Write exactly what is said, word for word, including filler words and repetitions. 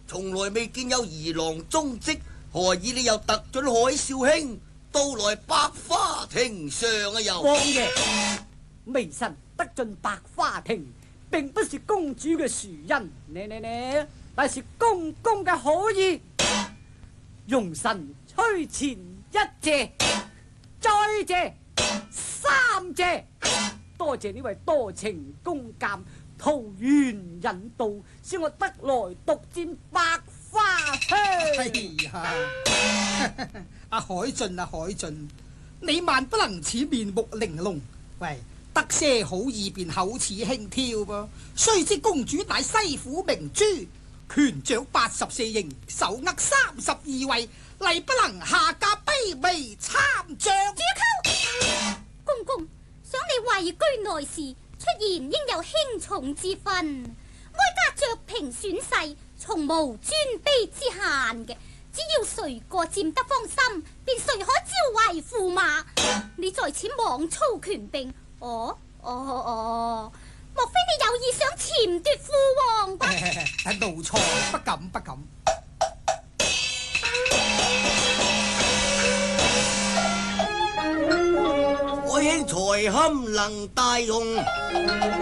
從來未見有兒郎蹤跡，何以你又特准海少卿到來百花亭上啊？又王爺，微臣得進百花亭，並不是公主嘅殊恩，呢呢呢，乃是公公嘅好意。容臣推前一謝，再謝，三謝，多謝呢位多情公監桃園引導，使我得來獨佔百花廳。 哎呀，阿海俊啊海俊，你萬不能似面目玲瓏，喂，得些好意便口齒輕佻噃。須知公主乃西府明珠，權掌八十四營，手握三十二位，例不能下嫁卑微參將。 住口！公公，想你位居內侍，出言應有輕重之分，哀家着評選世，從無尊卑之限嘅。只要誰個佔得芳心，便誰可召為駙馬。你在此妄操權柄，哦哦哦，莫非你有意想潛奪父王吧？ 奴才不敢不敢。 海兄才堪能大用。